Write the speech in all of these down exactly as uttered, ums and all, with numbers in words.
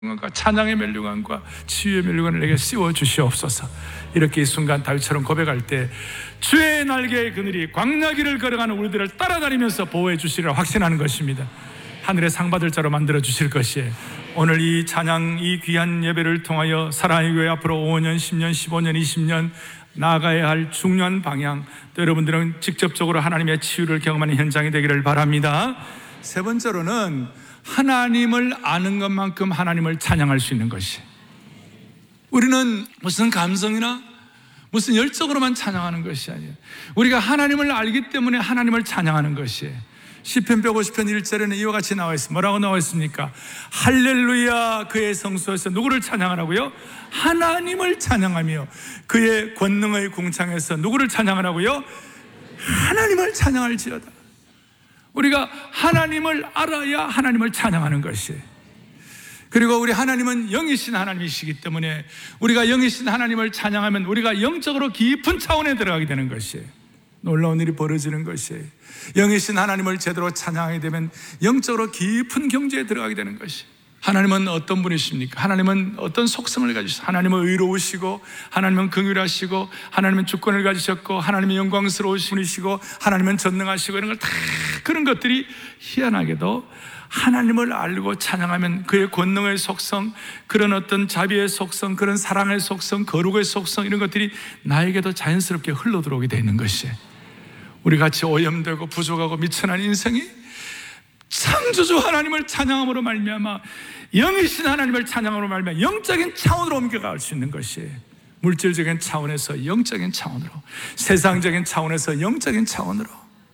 찬양의 멸류관과 치유의 멸류관을 내게 씌워 주시옵소서. 이렇게 이 순간 다윗처럼 고백할 때 주의 날개의 그늘이 광야길을 걸어가는 우리들을 따라다니면서 보호해 주시리라 확신하는 것입니다. 하늘의 상 받을 자로 만들어 주실 것이에요. 오늘 이 찬양, 이 귀한 예배를 통하여 사랑의 교회 앞으로 오 년, 십 년, 십오 년, 이십 년 나아가야 할 중요한 방향, 또 여러분들은 직접적으로 하나님의 치유를 경험하는 현장이 되기를 바랍니다. 세 번째로는 하나님을 아는 것만큼 하나님을 찬양할 수 있는 것이, 우리는 무슨 감성이나 무슨 열정으로만 찬양하는 것이 아니에요. 우리가 하나님을 알기 때문에 하나님을 찬양하는 것이에요. 시편 백오십 편 일 절에는 이와 같이 나와 있습니다. 뭐라고 나와 있습니까? 할렐루야, 그의 성소에서 누구를 찬양하라고요? 하나님을 찬양하며 그의 권능의 궁창에서 누구를 찬양하라고요? 하나님을 찬양할지어다. 우리가 하나님을 알아야 하나님을 찬양하는 것이에요. 그리고 우리 하나님은 영이신 하나님이시기 때문에 우리가 영이신 하나님을 찬양하면 우리가 영적으로 깊은 차원에 들어가게 되는 것이에요. 놀라운 일이 벌어지는 것이에요. 영이신 하나님을 제대로 찬양하게 되면 영적으로 깊은 경지에 들어가게 되는 것이에요. 하나님은 어떤 분이십니까? 하나님은 어떤 속성을 가지시고, 하나님은 의로우시고, 하나님은 긍휼하시고, 하나님은 주권을 가지셨고, 하나님은 영광스러우신 분이시고, 하나님은 전능하시고, 이런 걸 다, 그런 것들이 희한하게도 하나님을 알고 찬양하면 그의 권능의 속성, 그런 어떤 자비의 속성, 그런 사랑의 속성, 거룩의 속성, 이런 것들이 나에게도 자연스럽게 흘러 들어오게 되어 있는 것이에요. 우리 같이 오염되고 부족하고 미천한 인생이 창조주 하나님을 찬양함으로 말미암아, 영이신 하나님을 찬양함으로 말미암아 영적인 차원으로 옮겨갈 수 있는 것이에요. 물질적인 차원에서 영적인 차원으로, 세상적인 차원에서 영적인 차원으로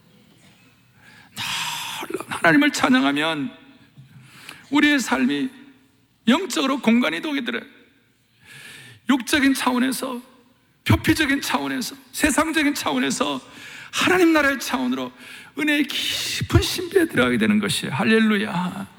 하나님을 찬양하면 우리의 삶이 영적으로 공간이 도게 들어요. 육적인 차원에서, 표피적인 차원에서, 세상적인 차원에서 하나님 나라의 차원으로 은혜의 깊은 신비에 들어가게 되는 것이에요. 할렐루야.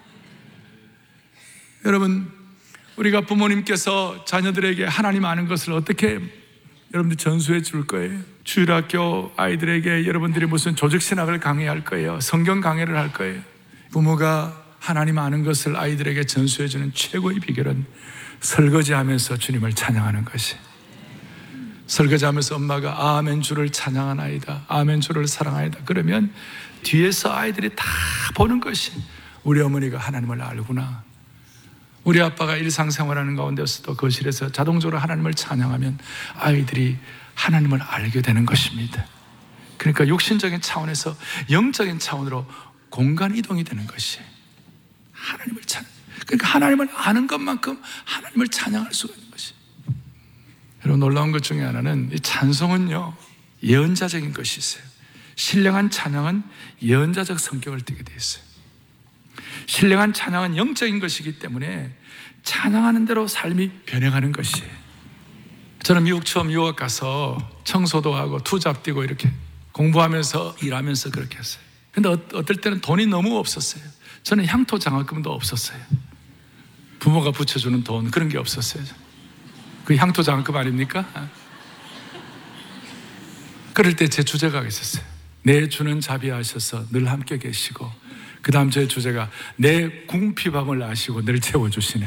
여러분, 우리가 부모님께서 자녀들에게 하나님 아는 것을 어떻게 여러분들 전수해 줄 거예요? 주일학교 아이들에게 여러분들이 무슨 조직신학을 강의할 거예요? 성경 강의를 할 거예요? 부모가 하나님 아는 것을 아이들에게 전수해 주는 최고의 비결은 설거지하면서 주님을 찬양하는 것이. 설거지하면서 엄마가 아멘 주를 찬양하나이다, 아멘 주를 사랑하이다 그러면 뒤에서 아이들이 다 보는 것이, 우리 어머니가 하나님을 알구나. 우리 아빠가 일상생활하는 가운데서도 거실에서 자동적으로 하나님을 찬양하면 아이들이 하나님을 알게 되는 것입니다. 그러니까 육신적인 차원에서 영적인 차원으로 공간 이동이 되는 것이 하나님을 찬양. 그러니까 하나님을 아는 것만큼 하나님을 찬양할 수가 있는 것이. 여러분, 놀라운 것 중에 하나는 이 찬송은요, 예언자적인 것이 있어요. 신령한 찬양은 예언자적 성격을 띠게 되어 있어요. 신령한 찬양은 영적인 것이기 때문에 찬양하는 대로 삶이 변해가는 것이에요. 저는 미국 처음 유학 가서 청소도 하고 투잡 뛰고 이렇게 공부하면서 일하면서 그렇게 했어요. 근데 어떨 때는 돈이 너무 없었어요. 저는 향토 장학금도 없었어요. 부모가 붙여주는 돈, 그런 게 없었어요. 그 향토 장학금 아닙니까? 그럴 때 제 주제가 있었어요. 내 주는 자비하셔서 늘 함께 계시고, 그 다음 제 주제가 내 궁핍함을 아시고 늘 채워주시네.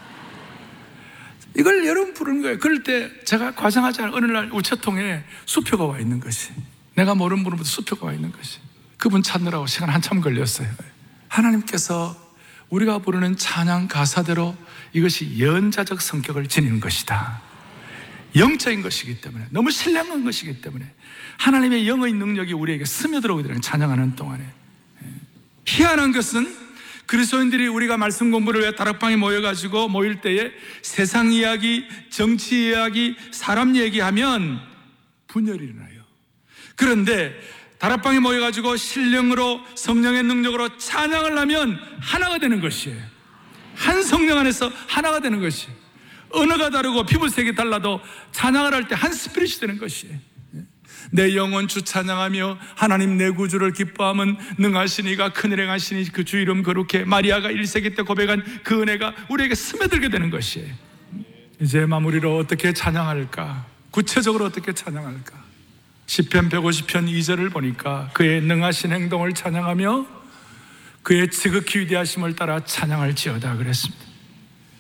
이걸 여러분 부르는 거예요. 그럴 때 제가 과장하지 않은 어느 날 우체통에 수표가 와 있는 것이, 내가 모르는 분부터 수표가 와 있는 것이, 그분 찾느라고 시간 한참 걸렸어요. 하나님께서 우리가 부르는 찬양 가사대로 이것이 예언자적 성격을 지니는 것이다. 영적인 것이기 때문에, 너무 신령한 것이기 때문에 하나님의 영의 능력이 우리에게 스며들어오게 되는, 찬양하는 동안에. 희한한 것은 그리스도인들이 우리가 말씀 공부를 왜 다락방에 모여가지고 모일 때에 세상 이야기, 정치 이야기, 사람 얘기하면 분열이 일어나요. 그런데 다락방에 모여가지고 신령으로, 성령의 능력으로 찬양을 하면 하나가 되는 것이에요. 한 성령 안에서 하나가 되는 것이에요. 언어가 다르고 피부색이 달라도 찬양을 할 때 한 스피릿이 되는 것이에요. 내 영혼 주 찬양하며 하나님 내 구주를 기뻐함은 능하시니가 큰일 행하시니 그 주 이름 거룩해. 마리아가 일 세기 때 고백한 그 은혜가 우리에게 스며들게 되는 것이에요. 이제 마무리로 어떻게 찬양할까? 구체적으로 어떻게 찬양할까? 시편 백오십 편 이 절을 보니까 그의 능하신 행동을 찬양하며 그의 지극히 위대하심을 따라 찬양할지어다 그랬습니다.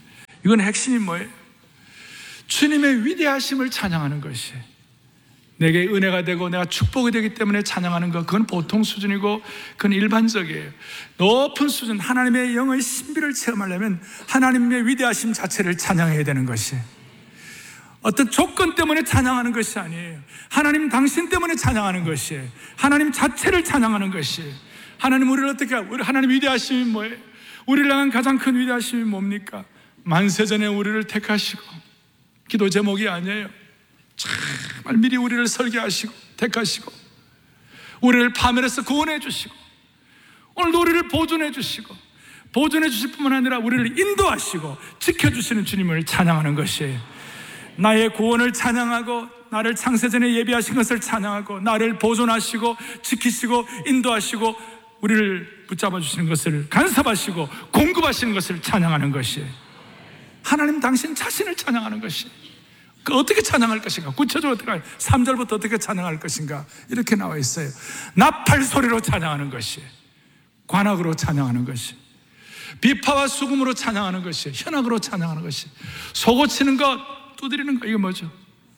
이건 핵심이 뭐예요? 주님의 위대하심을 찬양하는 것이 내게 은혜가 되고 내가 축복이 되기 때문에 찬양하는 것, 그건 보통 수준이고 그건 일반적이에요. 높은 수준, 하나님의 영의 신비를 체험하려면 하나님의 위대하심 자체를 찬양해야 되는 것이, 어떤 조건 때문에 찬양하는 것이 아니에요. 하나님 당신 때문에 찬양하는 것이에요. 하나님 자체를 찬양하는 것이에요. 하나님 우리를 어떻게, 우리 하나님 위대하심이 뭐예요? 우리를 향한 가장 큰 위대하심이 뭡니까? 만세전에 우리를 택하시고, 기도 제목이 아니에요. 정말 미리 우리를 설계하시고 택하시고 우리를 파멸해서 구원해 주시고 오늘도 우리를 보존해 주시고 보존해 주실 뿐만 아니라 우리를 인도하시고 지켜주시는 주님을 찬양하는 것이에요. 나의 구원을 찬양하고 나를 창세전에 예비하신 것을 찬양하고 나를 보존하시고 지키시고 인도하시고 우리를 붙잡아 주시는 것을 간섭하시고 공급하시는 것을 찬양하는 것이에요. 하나님 당신 자신을 찬양하는 것이에요. 그 어떻게 찬양할 것인가? 구체적으로 어떻게, 삼 절부터 어떻게 찬양할 것인가? 이렇게 나와 있어요. 나팔 소리로 찬양하는 것이, 관악으로 찬양하는 것이, 비파와 수금으로 찬양하는 것이, 현악으로 찬양하는 것이, 소고치는 것, 두드리는 것, 이거 뭐죠?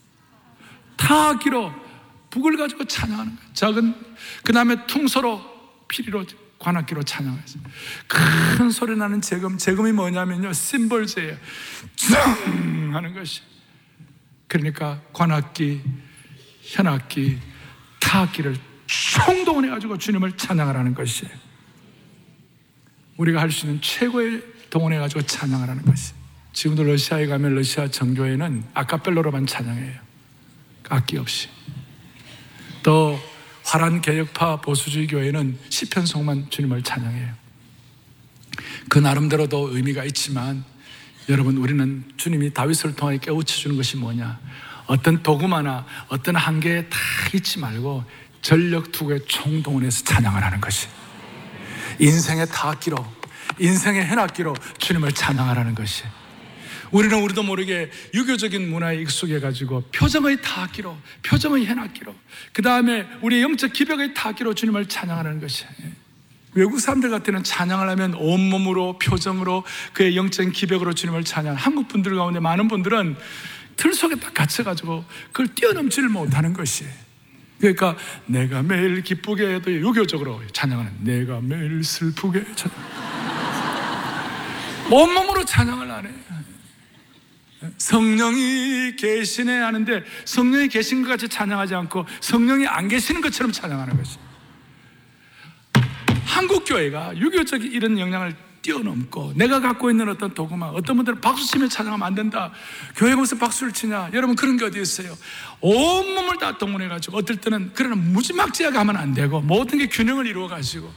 타악기로 북을 가지고 찬양하는 것. 작은, 그 다음에 퉁소로, 피리로, 관악기로 찬양하죠. 큰 소리 나는 재금, 재금이 뭐냐면요, 심벌제예요. 짱 하는 것이. 그러니까 관악기, 현악기, 타악기를 총동원해가지고 주님을 찬양하라는 것이에요. 우리가 할 수 있는 최고의 동원해가지고 찬양하라는 것이. 지금도 러시아에 가면 러시아 정교회는 아카펠로로만 찬양해요. 악기 없이. 또 화란 개혁파 보수주의 교회는 시편송만 주님을 찬양해요. 그 나름대로도 의미가 있지만 여러분, 우리는 주님이 다윗을 통해 깨우쳐주는 것이 뭐냐? 어떤 도구마나 어떤 한계에 다 있지 말고 전력 투구에 총동원해서 찬양을 하는 것이, 인생의 타악기로, 인생의 현악기로 주님을 찬양하라는 것이. 우리는 우리도 모르게 유교적인 문화에 익숙해가지고 표정의 타악기로, 표정의 현악기로, 그 다음에 우리의 영적 기벽의 타악기로 주님을 찬양하는 것이. 외국 사람들 같은 찬양을 하면 온몸으로, 표정으로, 그의 영적인 기백으로 주님을 찬양. 한국 분들 가운데 많은 분들은 틀 속에 딱 갇혀가지고 그걸 뛰어넘지를 못하는 것이. 그러니까 내가 매일 기쁘게 해도 유교적으로 찬양하는, 내가 매일 슬프게 찬양. 온몸으로 찬양을 안 해. 성령이 계시네 하는데 성령이 계신 것 같이 찬양하지 않고 성령이 안 계시는 것처럼 찬양하는 것이. 한국 교회가 유교적인 이런 영향을 뛰어넘고 내가 갖고 있는 어떤 도구마, 어떤 분들은 박수 치며 찬양하면 안 된다. 교회 무슨 박수를 치냐? 여러분, 그런 게 어디 있어요? 온몸을 다 동원해가지고, 어떨 때는 그러나 무지막지하게 하면 안 되고 모든 게 균형을 이루어가지고,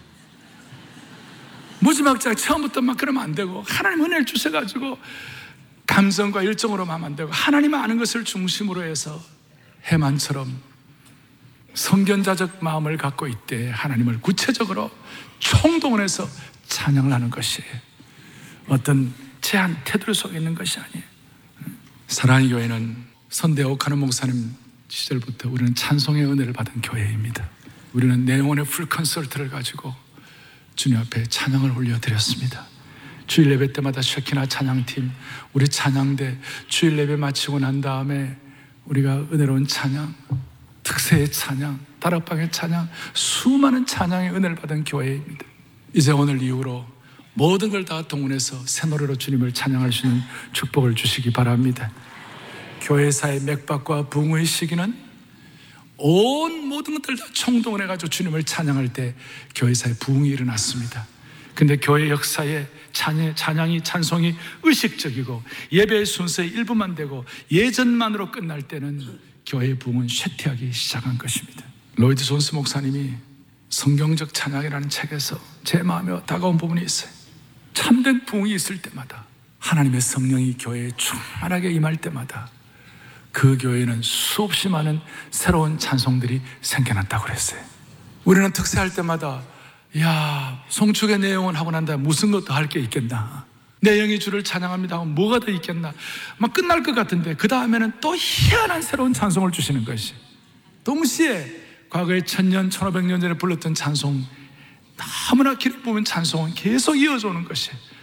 무지막지하게 처음부터 막 그러면 안 되고, 하나님 은혜를 주셔가지고 감성과 열정으로만 하면 안 되고, 하나님 아는 것을 중심으로 해서 해만처럼 성견자적 마음을 갖고 있대 하나님을 구체적으로 총동원해서 찬양을 하는 것이에요. 어떤 제한 테두리 속에 있는 것이 아니에요. 사랑의 교회는 선대 옥하는 목사님 시절부터 우리는 찬송의 은혜를 받은 교회입니다. 우리는 내 영혼의 풀 콘서트를 가지고 주님 앞에 찬양을 올려드렸습니다. 주일 예배 때마다 쉐키나 찬양팀, 우리 찬양대 주일 예배 마치고 난 다음에 우리가 은혜로운 찬양, 특세의 찬양, 다락방의 찬양, 수많은 찬양의 은혜를 받은 교회입니다. 이제 오늘 이후로 모든 걸 다 동원해서 새 노래로 주님을 찬양할 수 있는 축복을 주시기 바랍니다. 교회사의 맥박과 부흥의 시기는 온 모든 것들 다 총동원해가지고 주님을 찬양할 때 교회사의 부흥이 일어났습니다. 근데 교회 역사에 찬양, 찬양이, 찬송이 의식적이고 예배의 순서의 일부만 되고 예전만으로 끝날 때는 교회의 부흥은 쇠퇴하기 시작한 것입니다. 로이드 존스 목사님이 성경적 찬양이라는 책에서 제 마음에 다가온 부분이 있어요. 참된 부흥이 있을 때마다, 하나님의 성령이 교회에 충만하게 임할 때마다 그 교회는 수없이 많은 새로운 찬송들이 생겨났다고 그랬어요. 우리는 특세할 때마다 야, 송축의 내용은 하고 난 다음에 무슨 것도 할 게 있겠나, 내 영이 주를 찬양합니다 하면 뭐가 더 있겠나, 막 끝날 것 같은데 그 다음에는 또 희한한 새로운 찬송을 주시는 것이, 동시에 과거에 천년, 천오백 년 전에 불렀던 찬송, 너무나 기름 부은 찬송은 계속 이어져 오는 것이,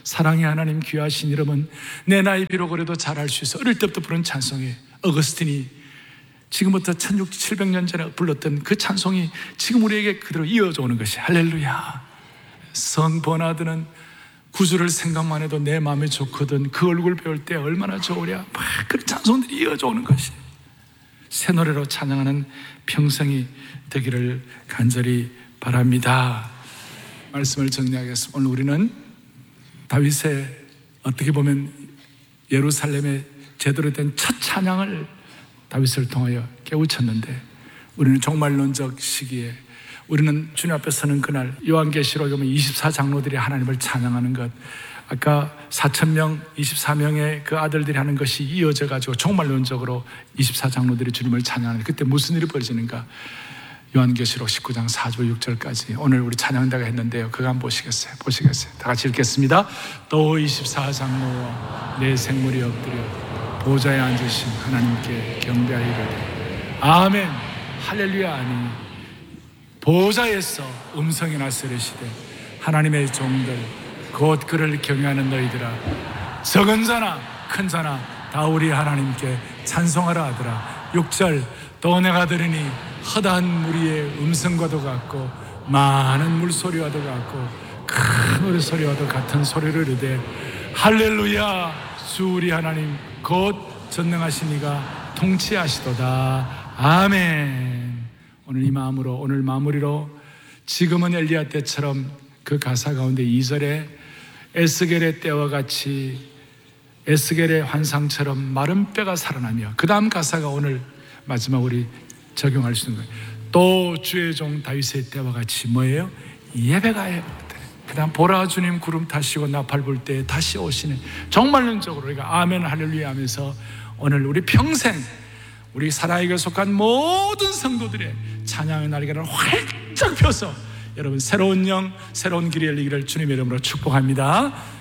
사랑의 하나님 귀하신 이름은 내 나이 비록 어려도 잘할 수 있어. 어릴 때부터 부른 찬송이 어거스틴이 지금부터 천육백칠 년 전에 불렀던 그 찬송이 지금 우리에게 그대로 이어져 오는 것이 할렐루야. 성 버나드는 구주를 생각만 해도 내 마음이 좋거든. 그 얼굴 배울 때 얼마나 좋으랴. 막 그 찬송들이 이어져 오는 것이 새 노래로 찬양하는 평생이 되기를 간절히 바랍니다. 말씀을 정리하겠습니다. 오늘 우리는 다윗의 어떻게 보면 예루살렘의 제대로 된 첫 찬양을 다윗을 통하여 깨우쳤는데, 우리는 종말론적 시기에 우리는 주님 앞에 서는 그날 요한계시록에 보면 이십사 장로들이 하나님을 찬양하는 것, 아까 사천 명, 이십사 명의 그 아들들이 하는 것이 이어져 가지고 종말론적으로 이십사 장로들이 주님을 찬양하는, 그때 무슨 일이 벌어지는가? 요한계시록 십구 장 사 절 육 절까지 오늘 우리 찬양대가 했는데요. 그거 한번 보시겠어요? 보시겠어요? 다 같이 읽겠습니다. 또 이십사 장로와 내 생물이 엎드려 보좌에 앉으신 하나님께 경배하리로되 아멘 할렐루야 하니 보좌에서 음성이 나서 이르시되 하나님의 종들 곧 그를 경외하는 너희들아, 적은 자나 큰 자나 다 우리 하나님께 찬송하라 하더라. 육 절 또 내가 들으니 허다한 무리의 음성과도 같고 많은 물소리와도 같고 큰 노래소리와도 같은 소리를 이르되 할렐루야 주 우리 하나님 곧 전능하신 이가 통치하시도다. 아멘. 오늘 이 마음으로, 오늘 마무리로 지금은 엘리야 때처럼 그 가사 가운데 이 절에 에스겔의 때와 같이 에스겔의 환상처럼 마른 뼈가 살아나며, 그 다음 가사가 오늘 마지막 우리 적용할 수 있는 거예요. 또 주의 종 다윗의 때와 같이 뭐예요? 예배가 해요. 그 다음 보라 주님 구름 타시고 나팔 불 때 다시 오시는, 정말론적으로 우리가 아멘 할렐루야 하면서 오늘 우리 평생 우리 사랑에게 속한 모든 성도들의 찬양의 날개를 활짝 펴서 여러분 새로운 영, 새로운 길이 열리기를 주님의 이름으로 축복합니다.